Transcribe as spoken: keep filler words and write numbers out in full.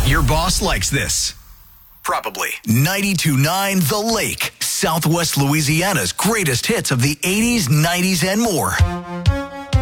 Your boss likes this. Probably. ninety-two point nine The Lake, Southwest Louisiana's greatest hits of the eighties, nineties, and more.